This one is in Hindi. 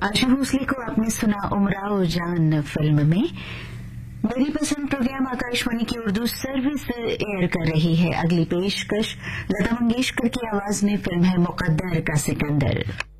आशा भोसले को आपने सुना उमराव जान फिल्म में। मेरी पसंद प्रोग्राम आकाशवाणी की उर्दू सर्विस एयर कर रही है। अगली पेशकश लता मंगेशकर की आवाज में फिल्म है मुकद्दर का सिकंदर।